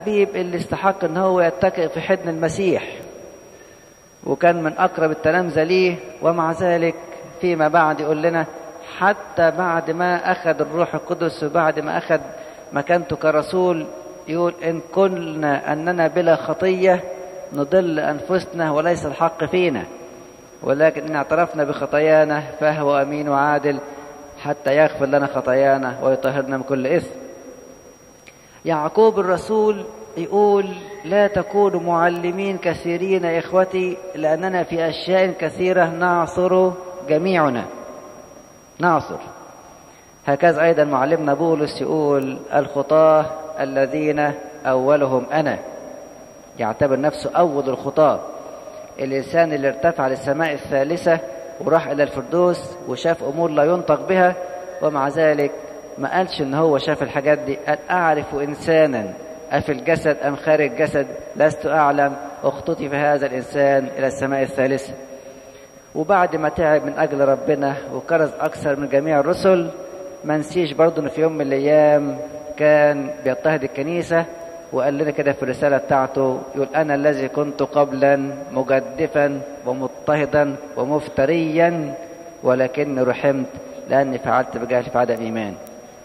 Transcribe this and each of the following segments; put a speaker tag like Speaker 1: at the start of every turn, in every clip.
Speaker 1: الحبيب اللي استحق ان هو يتكئ في حضن المسيح، وكان من اقرب التلامذة ليه، ومع ذلك فيما بعد يقول لنا حتى بعد ما اخذ الروح القدس وبعد ما اخذ مكانته كرسول، يقول ان قلنا اننا بلا خطية نضل انفسنا وليس الحق فينا، ولكن ان اعترفنا بخطايانا فهو امين وعادل حتى يغفر لنا خطايانا ويطهرنا من كل اثم. يعقوب الرسول يقول لا تكونوا معلمين كثيرين يا إخوتي، لأننا في أشياء كثيرة نعصر جميعنا نعصر. هكذا أيضا معلمنا بولس يقول الخطاة الذين أولهم أنا، يعتبر نفسه أول الخطاة، الإنسان اللي ارتفع للسماء الثالثة وراح إلى الفردوس وشاف أمور لا ينطق بها، ومع ذلك ما قالش ان هو شاف الحاجات دي، قال اعرف انسانا افي الجسد ام خارج الجسد لست اعلم، اختطف هذا الانسان الى السماء الثالثة. وبعد ما تعب من اجل ربنا وكرز اكثر من جميع الرسل، ما نسيش برضه انه في يوم من الايام كان بيضطهد الكنيسة، وقال لنا كده في الرسالة بتاعته، يقول انا الذي كنت قبلا مجدفا ومضطهدا ومفتريا ولكني رحمت لاني فعلت بجهل في عدم ايمان.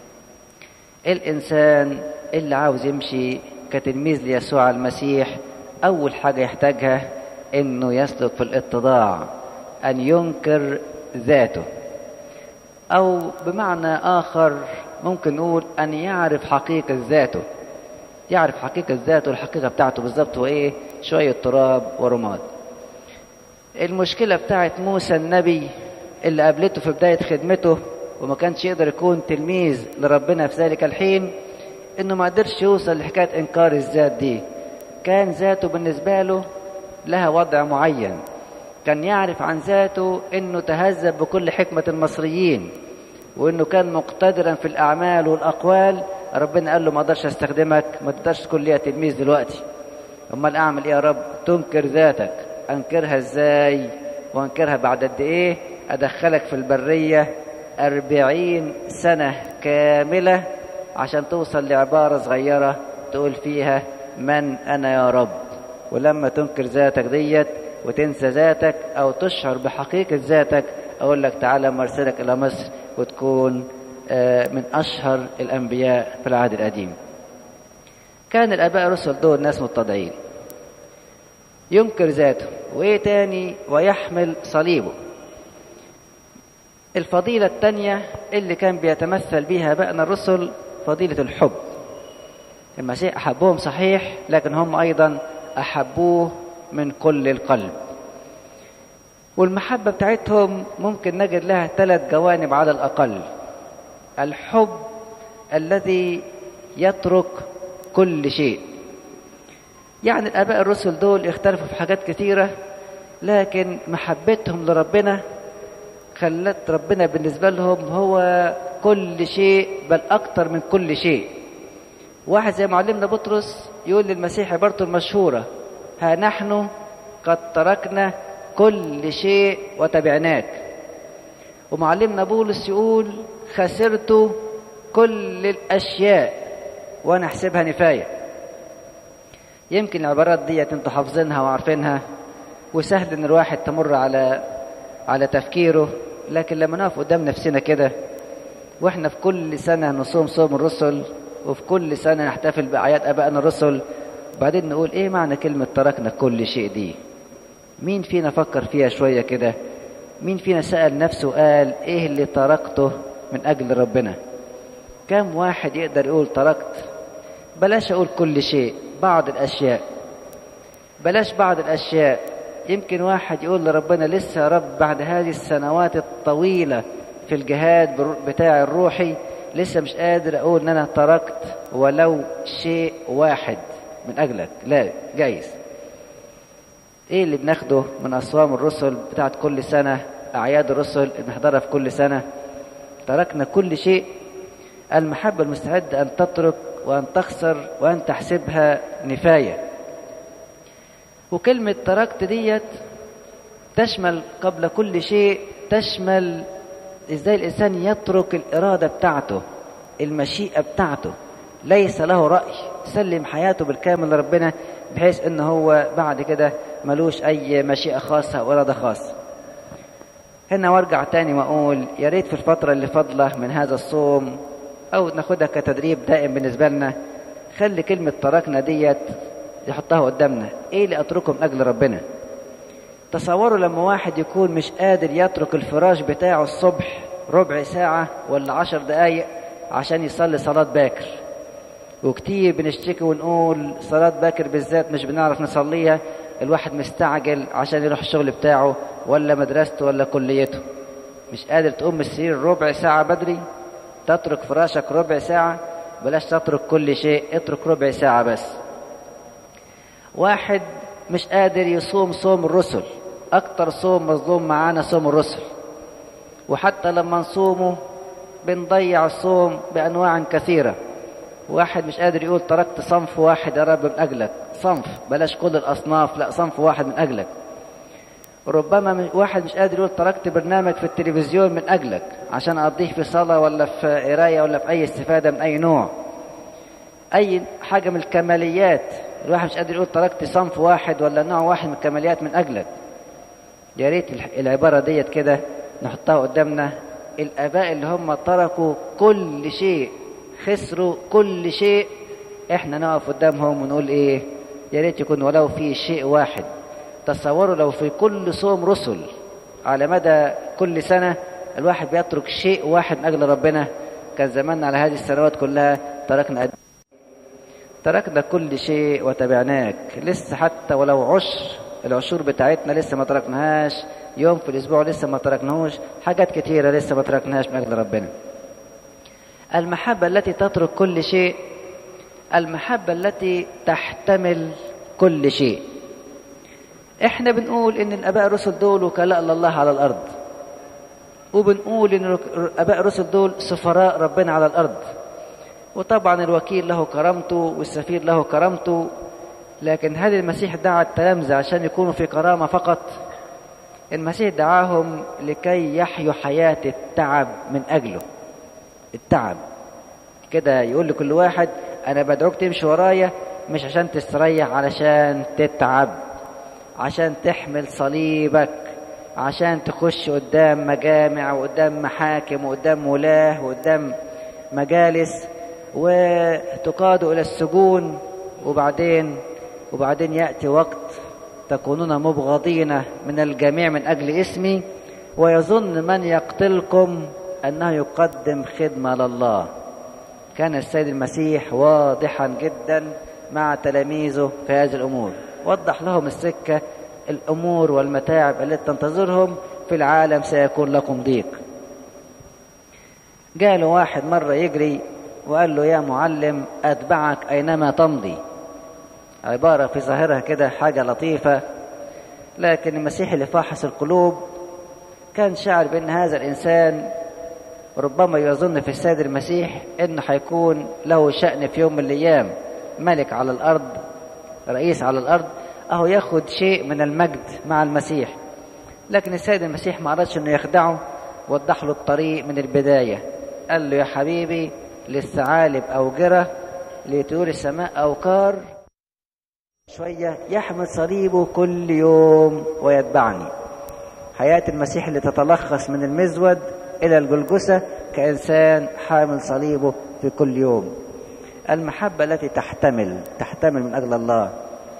Speaker 1: الإنسان اللي عاوز يمشي كتلميذ ليسوع المسيح أول حاجة يحتاجها إنه يسلك في الاتضاع، أن ينكر ذاته، أو بمعنى آخر ممكن نقول أن يعرف حقيقة ذاته، يعرف حقيقة ذاته، الحقيقة بتاعته بالظبط وإيه، شوية تراب ورماد. المشكلة بتاعت موسى النبي اللي قابلته في بداية خدمته وما كانش يقدر يكون تلميذ لربنا في ذلك الحين، انه ما قدرش يوصل لحكاية انكار الذات دي. كان ذاته بالنسبة له لها وضع معين، كان يعرف عن ذاته انه تهذب بكل حكمة المصريين، وانه كان مقتدرا في الاعمال والاقوال. ربنا قال له ما اقدرش استخدمك، ما تقدرش تكون ليا تلميذ دلوقتي. امال اعمل ايه يا رب؟ تنكر ذاتك. انكرها ازاي وانكرها بعد قد ايه؟ ادخلك في البرية 40 سنة كاملة عشان توصل لعبارة صغيرة تقول فيها من أنا يا رب. ولما تنكر ذاتك ديت وتنسى ذاتك أو تشعر بحقيقة ذاتك، أقول لك تعالى مرسلك إلى مصر وتكون من أشهر الأنبياء في العهد القديم. كان الآباء الرسل دول ناس متضعين، ينكر ذاته وإيه تاني، ويحمل صليبه. الفضيلة الثانية اللي كان بيتمثل بها آبائنا الرسل فضيلة الحب. المسيح أحبهم صحيح، لكن هم أيضا أحبوه من كل القلب. والمحبة بتاعتهم ممكن نجد لها 3 جوانب على الأقل. الحب الذي يترك كل شيء. يعني الآباء الرسل دول اختلفوا في حاجات كثيرة، لكن محبتهم لربنا خلت ربنا بالنسبة لهم هو كل شيء، بل أكتر من كل شيء. واحد زي معلمنا بطرس يقول للمسيح عبارته المشهورة ها نحن قد تركنا كل شيء وتبعناك. ومعلمنا بولس يقول خسرت كل الأشياء وأنا أحسبها نفاية. يمكن العبارات دي انتوا حافظينها وعارفينها وسهل ان الواحد تمر على تفكيره، لكن لما نقف قدام نفسنا كده واحنا في كل سنة نصوم صوم الرسل وفي كل سنة نحتفل بأعياد آبائنا الرسل، بعدين نقول ايه معنى كلمة تركنا كل شيء دي؟ مين فينا فكر فيها شوية كده؟ مين فينا سأل نفسه قال ايه اللي تركته من أجل ربنا؟ كم واحد يقدر يقول تركت؟ بلاش أقول كل شيء، بعض الأشياء. بلاش بعض الأشياء. يمكن واحد يقول لربنا لسه يا رب بعد هذه السنوات الطويلة في الجهاد بتاع الروحي لسه مش قادر أقول إن أنا تركت ولو شيء واحد من أجلك. لا، جايز. إيه اللي بناخده من أصوام الرسل بتاعت كل سنة، أعياد الرسل اللي بنحضرها في كل سنة؟ تركنا كل شيء. المحبة المستعدة أن تترك وأن تخسر وأن تحسبها نفاية. وكلمة تركت ديت تشمل قبل كل شيء، تشمل ازاي الانسان يترك الارادة بتاعته، المشيئة بتاعته، ليس له رأي، سلم حياته بالكامل لربنا، بحيث ان هو بعد كده ملوش اي مشيئة خاصة ولا إرادة خاصة. هنا وارجع تاني واقول يا ريت في الفترة اللي فاضلة من هذا الصوم، او ناخدها كتدريب دائم بالنسبة لنا، خلي كلمة تركنا ديت يحطها قدامنا. ايه اللي اتركه من اجل ربنا؟ تصوروا لما واحد يكون مش قادر يترك الفراش بتاعه الصبح ربع ساعة ولا 10 دقايق عشان يصلي صلاة باكر. وكتير بنشتكي ونقول صلاة باكر بالذات مش بنعرف نصليها، الواحد مستعجل عشان يروح الشغل بتاعه ولا مدرسته ولا كليته، مش قادر تقوم من السرير ربع ساعة بدري. تترك فراشك ربع ساعة، بلاش تترك كل شيء، اترك ربع ساعة بس. واحد مش قادر يصوم صوم الرسل، اكتر صوم مظلوم معانا صوم الرسل، وحتى لما نصومه بنضيع الصوم بانواع كثيرة. واحد مش قادر يقول تركت صنف واحد يا رب من اجلك، صنف، بلاش كل الاصناف، لا صنف واحد من اجلك. ربما واحد مش قادر يقول تركت برنامج في التلفزيون من اجلك عشان اقضيه في صلاة ولا في قراية ولا في اي استفادة من اي نوع، اي حاجة من الكماليات. الواحد مش قادر يقول تركت صنف واحد ولا نوع واحد من الكماليات من اجلك. يا ريت العبارة ديت كده نحطها قدامنا. الاباء اللي هم تركوا كل شيء، خسروا كل شيء، احنا نقف قدامهم ونقول ايه؟ يا ريت يكون ولو في شيء واحد. تصوروا لو في كل صوم رسل على مدى كل سنة الواحد بيترك شيء واحد من اجل ربنا، كان زماننا على هذه السنوات كلها تركنا كل شيء وتبعناك. لسه حتى ولو العشور بتاعتنا لسه ما تركناهاش، يوم في الاسبوع لسه ما تركناهوش، حاجات كتيرة لسه ما تركناهاش من اجل ربنا. المحبة التي تترك كل شيء، المحبة التي تحتمل كل شيء. احنا بنقول ان الاباء الرسل دول وكلاء الله على الارض، وبنقول ان الاباء الرسل دول سفراء ربنا على الارض، وطبعا الوكيل له كرامته والسفير له كرامته. لكن هل المسيح دعا التلامذة عشان يكونوا في كرامة فقط؟ المسيح دعاهم لكي يحيوا حياة التعب من أجله. التعب كده يقول لكل واحد أنا بدعوك تمشي ورايا، مش عشان تستريح، علشان تتعب، عشان تحمل صليبك، عشان تخش قدام مجامع وقدام محاكم وقدام ولاة وقدام مجالس وتقاد إلى السجون، وبعدين يأتي وقت تكونون مبغضين من الجميع من أجل اسمي، ويظن من يقتلكم أنه يقدم خدمة لله. كان السيد المسيح واضحا جدا مع تلاميذه في هذه الأمور، وضح لهم السكة، الأمور والمتاعب التي تنتظرهم في العالم سيكون لكم ضيق. جاء له واحد مرة يجري وقال له يا معلم أتبعك أينما تمضي. عبارة في ظاهرها كده حاجة لطيفة، لكن المسيح اللي فاحص القلوب كان شاعر بأن هذا الإنسان ربما يظن في السيد المسيح أنه حيكون له شأن في يوم من الأيام، ملك على الأرض، رئيس على الأرض، أهو ياخد شيء من المجد مع المسيح. لكن السيد المسيح ما أردش أنه يخدعه، وضح له الطريق من البداية. قال له يا حبيبي للثعالب أوجرة، لطيور السماء أوكار، شوية يحمل صليبه كل يوم ويتبعني. حياة المسيح اللي تتلخص من المزود إلى الجلجسة كإنسان حامل صليبه في كل يوم. المحبة التي تحتمل من أجل الله.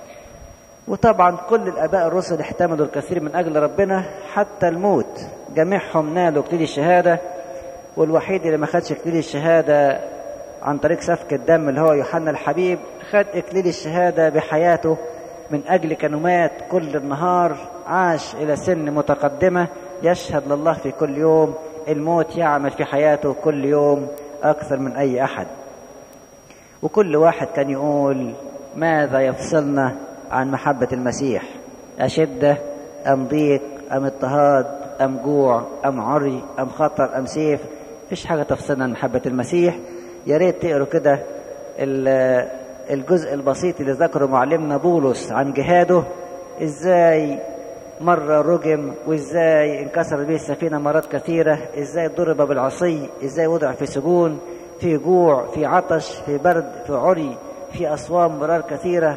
Speaker 1: وطبعا كل الآباء الرسل احتملوا الكثير من أجل ربنا حتى الموت، جميعهم نالوا إكليل الشهادة، والوحيد اللي ما خدش إكليل الشهادة عن طريق سفك الدم اللي هو يوحنا الحبيب، خد إكليل الشهادة بحياته من أجل كانوا مات كل النهار، عاش إلى سن متقدمة، يشهد لله في كل يوم. الموت يعمل في حياته كل يوم أكثر من أي أحد. وكل واحد كان يقول ماذا يفصلنا عن محبة المسيح؟ أشدة أم ضيق أم اضطهاد أم جوع أم عري أم خطر أم سيف؟ مفيش حاجة تفصلنا عن محبة المسيح. يا ريت تقروا كده الجزء البسيط اللي ذكره معلمنا بولس عن جهاده، ازاي مرة رجم، وازاي انكسر به السفينة مرات كثيرة، ازاي ضرب بالعصي، ازاي وضع في سجون،
Speaker 2: في جوع، في عطش، في برد، في عري، في أصوام مرار كثيرة،